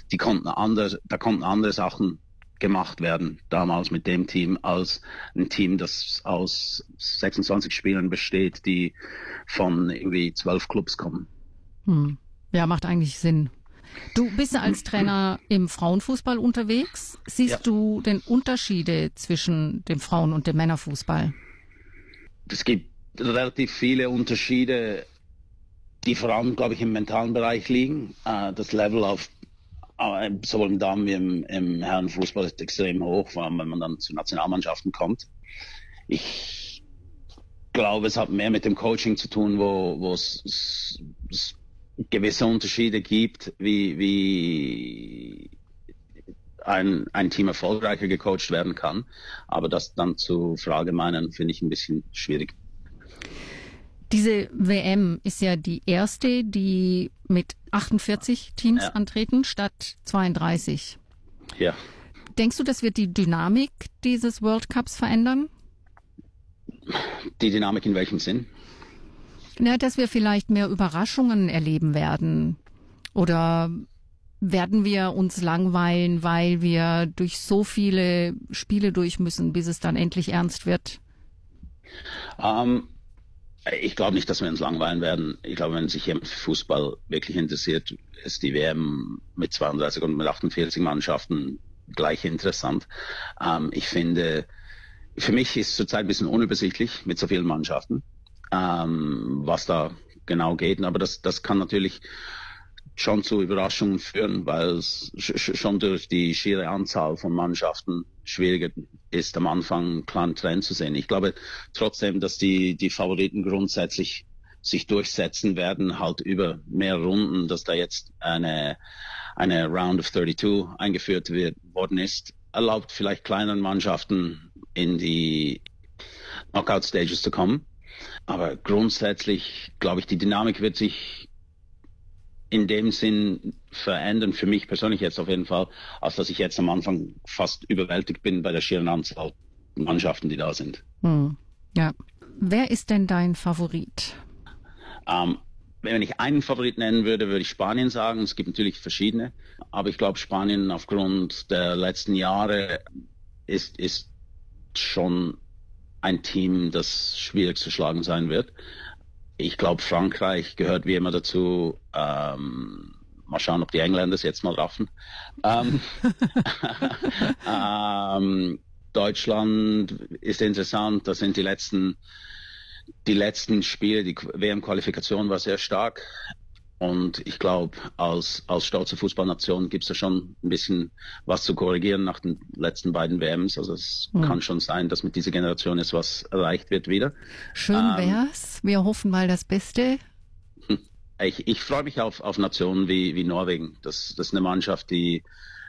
da konnten andere Sachen gemacht werden, damals mit dem Team, als ein Team, das aus 26 Spielern besteht, die von irgendwie 12 Clubs kommen. Ja, macht eigentlich Sinn. Du bist ja als Trainer im Frauenfußball unterwegs. Siehst du denn Unterschiede zwischen dem Frauen- und dem Männerfußball? Es gibt relativ viele Unterschiede, die vor allem, glaube ich, im mentalen Bereich liegen. Das Level sowohl im Damen- wie im Herrenfußball ist extrem hoch, vor allem wenn man dann zu Nationalmannschaften kommt. Ich glaube, es hat mehr mit dem Coaching zu tun, wo es gewisse Unterschiede gibt, wie ein Team erfolgreicher gecoacht werden kann. Aber das dann zu verallgemeinern, finde ich ein bisschen schwierig. Diese WM ist ja die erste, die mit 48 Teams antreten, statt 32. Ja. Denkst du, das wird die Dynamik dieses World Cups verändern? Die Dynamik in welchem Sinn? Na, dass wir vielleicht mehr Überraschungen erleben werden. Oder werden wir uns langweilen, weil wir durch so viele Spiele durch müssen, bis es dann endlich ernst wird? Ich glaube nicht, dass wir uns langweilen werden. Ich glaube, wenn sich jemand für Fußball wirklich interessiert, ist die WM mit 32 und mit 48 Mannschaften gleich interessant. Ich finde, für mich ist es zurzeit ein bisschen unübersichtlich mit so vielen Mannschaften, was da genau geht. Aber das kann natürlich schon zu Überraschungen führen, weil es schon durch die schiere Anzahl von Mannschaften schwieriger ist, am Anfang einen klaren Trend zu sehen. Ich glaube trotzdem, dass die Favoriten grundsätzlich sich durchsetzen werden, halt über mehr Runden, dass da jetzt eine Round of 32 eingeführt worden ist, erlaubt vielleicht kleineren Mannschaften in die Knockout-Stages zu kommen. Aber grundsätzlich, glaube ich, die Dynamik wird sich in dem Sinn verändern, für mich persönlich jetzt auf jeden Fall, als dass ich jetzt am Anfang fast überwältigt bin bei der schieren Anzahl Mannschaften, die da sind. Ja. Wer ist denn dein Favorit? Wenn ich einen Favorit nennen würde, würde ich Spanien sagen. Es gibt natürlich verschiedene, aber ich glaube, Spanien aufgrund der letzten Jahre ist schon ein Team, das schwierig zu schlagen sein wird. Ich glaube, Frankreich gehört wie immer dazu. Mal schauen, ob die Engländer es jetzt mal raffen. Deutschland ist interessant. Das sind die letzten Spiele. Die WM-Qualifikation war sehr stark. Und ich glaube, als stolze Fußballnation gibt es da schon ein bisschen was zu korrigieren nach den letzten beiden WMs. Also es kann schon sein, dass mit dieser Generation jetzt was erreicht wird wieder. Schön wär's. Wir hoffen mal das Beste. Ich freue mich auf Nationen wie Norwegen. Das ist eine Mannschaft, die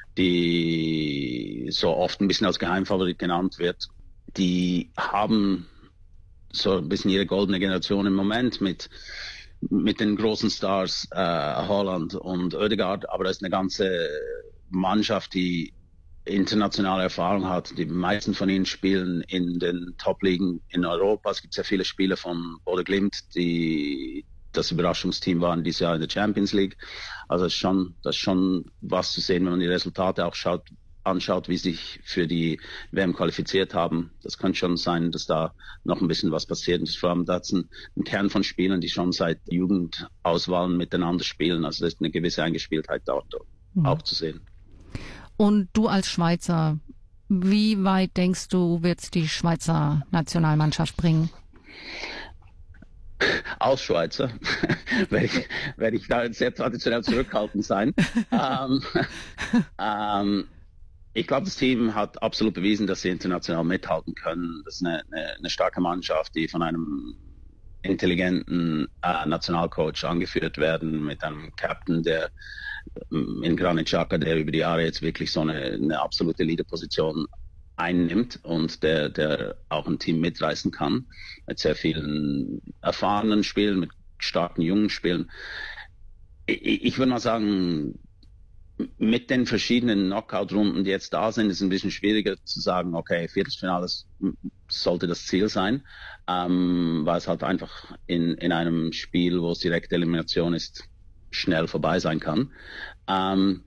so oft ein bisschen als Geheimfavorit genannt wird. Die haben so ein bisschen ihre goldene Generation im Moment mit den großen Stars Haaland und Ødegaard, aber das ist eine ganze Mannschaft, die internationale Erfahrung hat. Die meisten von ihnen spielen in den Top-Ligen in Europa. Es gibt sehr viele Spieler von Bodø Glimt, die das Überraschungsteam waren dieses Jahr in der Champions League. Also das ist schon was zu sehen, wenn man die Resultate auch anschaut, wie sie sich für die WM qualifiziert haben. Das kann schon sein, dass da noch ein bisschen was passiert. Und vor allem da ist ein Kern von Spielern, die schon seit Jugendauswahlen miteinander spielen. Also da ist eine gewisse Eingespieltheit dort auch zu sehen. Und du als Schweizer, wie weit denkst du, wird's die Schweizer Nationalmannschaft bringen? Als Schweizer werde ich da sehr traditionell zurückhaltend sein. Ich glaube, das Team hat absolut bewiesen, dass sie international mithalten können. Das ist eine starke Mannschaft, die von einem intelligenten Nationalcoach angeführt werden, mit einem Captain, der in Granit Xhaka, der über die Jahre jetzt wirklich so eine absolute Leaderposition einnimmt und der auch ein Team mitreißen kann, mit sehr vielen erfahrenen Spielen, mit starken jungen Spielen. Ich würde mal sagen, mit den verschiedenen Knockout-Runden, die jetzt da sind, ist es ein bisschen schwieriger zu sagen, okay, Viertelfinale sollte das Ziel sein, weil es halt einfach in einem Spiel, wo es direkte Elimination ist, schnell vorbei sein kann.